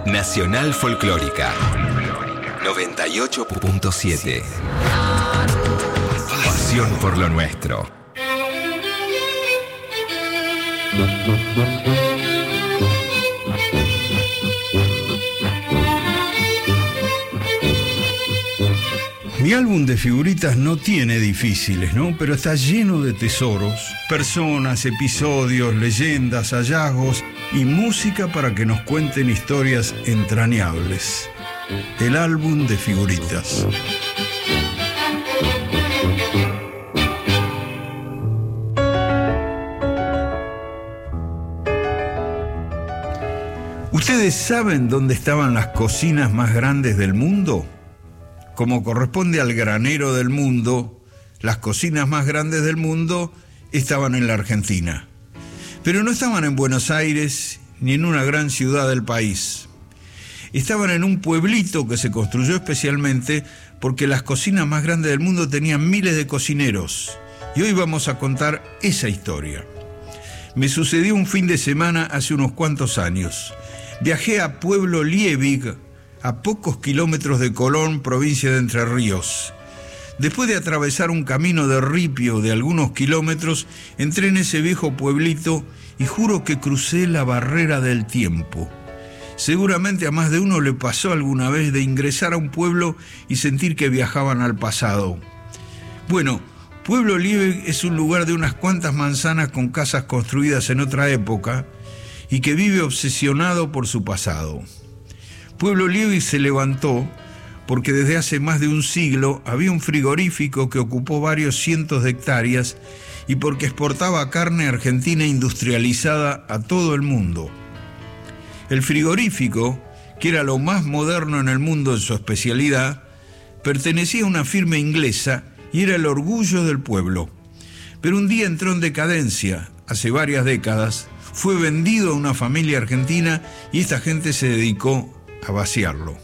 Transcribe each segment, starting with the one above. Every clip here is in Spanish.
Nacional Folclórica 98.7. Pasión por lo nuestro. Mi álbum de figuritas no tiene difíciles, ¿no? Pero está lleno de tesoros, personas, episodios, leyendas, hallazgos y música para que nos cuenten historias entrañables. El álbum de figuritas. ¿Ustedes saben dónde estaban las cocinas más grandes del mundo? Como corresponde al granero del mundo, las cocinas más grandes del mundo estaban en la Argentina. Pero no estaban en Buenos Aires ni en una gran ciudad del país. Estaban en un pueblito que se construyó especialmente porque las cocinas más grandes del mundo tenían miles de cocineros. Y hoy vamos a contar esa historia. Me sucedió un fin de semana hace unos cuantos años. Viajé a Pueblo Liebig, a pocos kilómetros de Colón, provincia de Entre Ríos. Después de atravesar un camino de ripio de algunos kilómetros, entré en ese viejo pueblito y juro que crucé la barrera del tiempo. Seguramente a más de uno le pasó alguna vez de ingresar a un pueblo y sentir que viajaban al pasado. Bueno, Pueblo Liebig es un lugar de unas cuantas manzanas con casas construidas en otra época y que vive obsesionado por su pasado. Pueblo Liebig se levantó porque desde hace más de un siglo había un frigorífico que ocupó varios cientos de hectáreas y porque exportaba carne argentina industrializada a todo el mundo. El frigorífico, que era lo más moderno en el mundo en su especialidad, pertenecía a una firma inglesa y era el orgullo del pueblo. Pero un día entró en decadencia, hace varias décadas, fue vendido a una familia argentina y esta gente se dedicó a vaciarlo.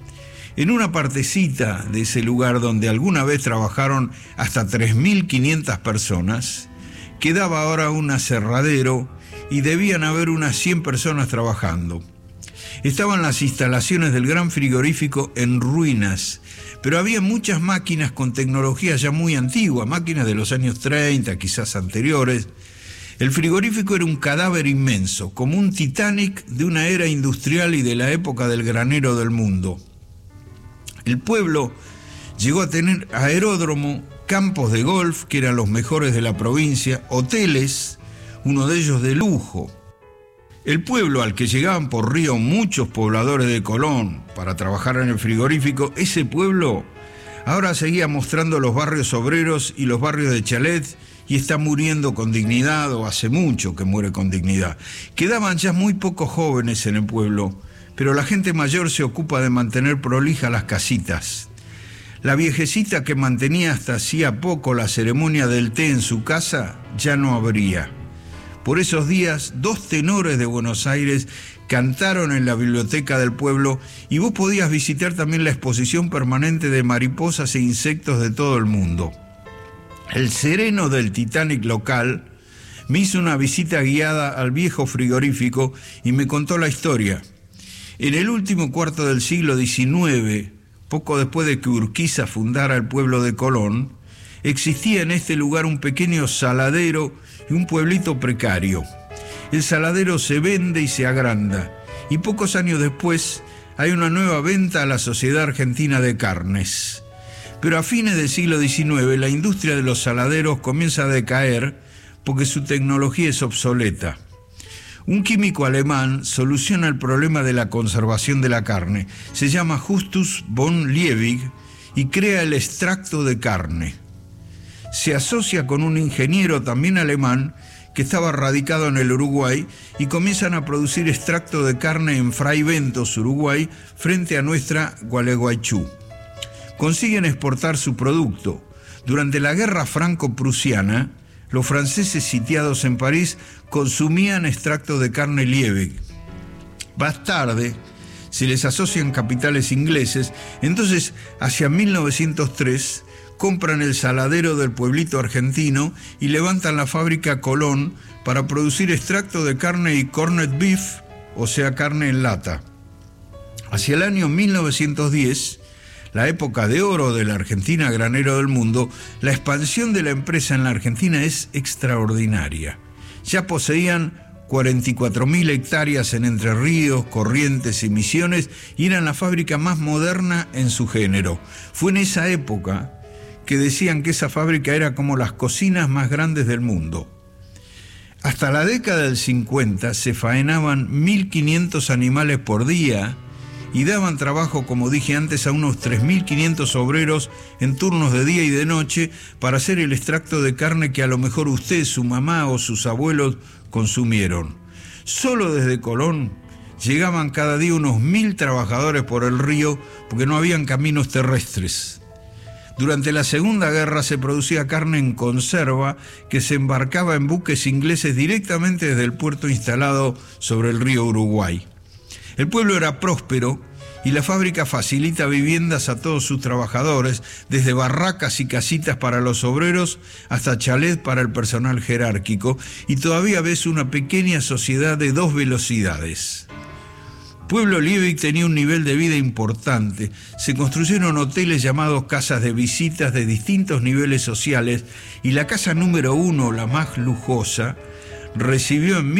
En una partecita de ese lugar donde alguna vez trabajaron hasta 3.500 personas, quedaba ahora un aserradero y debían haber unas 100 personas trabajando. Estaban las instalaciones del gran frigorífico en ruinas, pero había muchas máquinas con tecnología ya muy antigua, máquinas de los años 30, quizás anteriores. El frigorífico era un cadáver inmenso, como un Titanic de una era industrial y de la época del granero del mundo. El pueblo llegó a tener aeródromo, campos de golf, que eran los mejores de la provincia, hoteles, uno de ellos de lujo. El pueblo al que llegaban por río muchos pobladores de Colón para trabajar en el frigorífico, ese pueblo ahora seguía mostrando los barrios obreros y los barrios de chalet y está muriendo con dignidad, o hace mucho que muere con dignidad. Quedaban ya muy pocos jóvenes en el pueblo, pero la gente mayor se ocupa de mantener prolijas las casitas. La viejecita que mantenía hasta hacía poco la ceremonia del té en su casa ya no habría. Por esos días, 2 tenores de Buenos Aires cantaron en la biblioteca del pueblo y vos podías visitar también la exposición permanente de mariposas e insectos de todo el mundo. El sereno del Titanic local me hizo una visita guiada al viejo frigorífico y me contó la historia. En el último cuarto del siglo XIX, poco después de que Urquiza fundara el pueblo de Colón, existía en este lugar un pequeño saladero y un pueblito precario. El saladero se vende y se agranda, y pocos años después hay una nueva venta a la Sociedad Argentina de Carnes. Pero a fines del siglo XIX la industria de los saladeros comienza a decaer porque su tecnología es obsoleta. Un químico alemán soluciona el problema de la conservación de la carne. Se llama Justus von Liebig y crea el extracto de carne. Se asocia con un ingeniero también alemán que estaba radicado en el Uruguay y comienzan a producir extracto de carne en Fray Bentos, Uruguay, frente a nuestra Gualeguaychú. Consiguen exportar su producto. Durante la guerra franco-prusiana, los franceses sitiados en París consumían extracto de carne Liebig. Más tarde, se les asocian capitales ingleses, entonces, hacia 1903, compran el saladero del pueblito argentino y levantan la fábrica Colón para producir extracto de carne y corned beef, o sea, carne en lata. Hacia el año 1910, la época de oro de la Argentina granero del mundo, la expansión de la empresa en la Argentina es extraordinaria. Ya poseían 44.000 hectáreas en Entre Ríos, Corrientes y Misiones y eran la fábrica más moderna en su género. Fue en esa época que decían que esa fábrica era como las cocinas más grandes del mundo. Hasta la década del 50 se faenaban 1.500 animales por día y daban trabajo, como dije antes, a unos 3.500 obreros en turnos de día y de noche para hacer el extracto de carne que a lo mejor usted, su mamá o sus abuelos consumieron. Solo desde Colón llegaban cada día unos 1.000 trabajadores por el río porque no habían caminos terrestres. Durante la Segunda Guerra se producía carne en conserva que se embarcaba en buques ingleses directamente desde el puerto instalado sobre el río Uruguay. El pueblo era próspero y la fábrica facilita viviendas a todos sus trabajadores, desde barracas y casitas para los obreros hasta chalet para el personal jerárquico, y todavía ves una pequeña sociedad de 2 velocidades. Pueblo Liebig tenía un nivel de vida importante. Se construyeron hoteles llamados casas de visitas de distintos niveles sociales y la casa número 1, la más lujosa, recibió en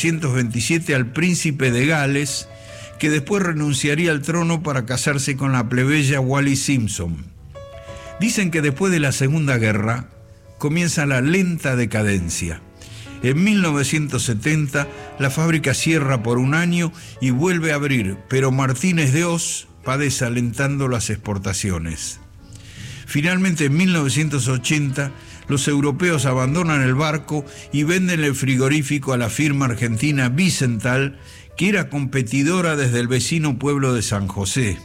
1927 al príncipe de Gales, que después renunciaría al trono para casarse con la plebeya Wallis Simpson. Dicen que después de la Segunda Guerra comienza la lenta decadencia. En 1970 la fábrica cierra por un año y vuelve a abrir, pero Martínez de Oz va desalentando las exportaciones. Finalmente, en 1980, los europeos abandonan el barco y venden el frigorífico a la firma argentina Wiesenthal, que era competidora desde el vecino pueblo de San José.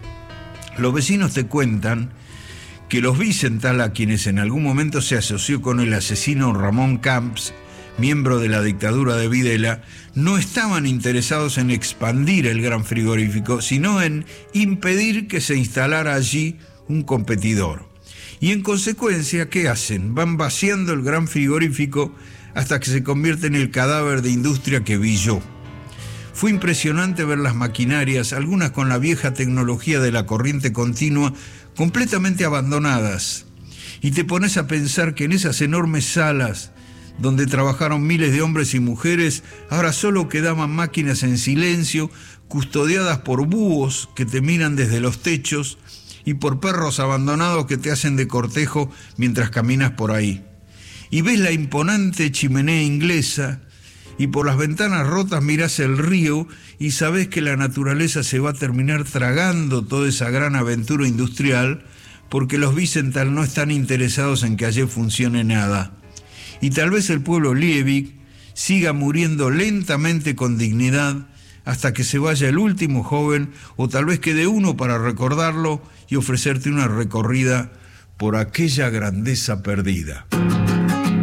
Los vecinos te cuentan que los Wiesenthal, a quienes en algún momento se asoció con el asesino Ramón Camps, miembro de la dictadura de Videla, no estaban interesados en expandir el gran frigorífico, sino en impedir que se instalara allí un competidor. Y en consecuencia, ¿qué hacen? Van vaciando el gran frigorífico hasta que se convierte en el cadáver de industria que vi yo. Fue impresionante ver las maquinarias, algunas con la vieja tecnología de la corriente continua, completamente abandonadas. Y te pones a pensar que en esas enormes salas donde trabajaron miles de hombres y mujeres, ahora solo quedaban máquinas en silencio, custodiadas por búhos que te miran desde los techos y por perros abandonados que te hacen de cortejo mientras caminas por ahí. Y ves la imponente chimenea inglesa, y por las ventanas rotas mirás el río y sabés que la naturaleza se va a terminar tragando toda esa gran aventura industrial, porque los Wiesenthal no están interesados en que allí funcione nada. Y tal vez el pueblo Liebig siga muriendo lentamente con dignidad hasta que se vaya el último joven, o tal vez quede uno para recordarlo y ofrecerte una recorrida por aquella grandeza perdida.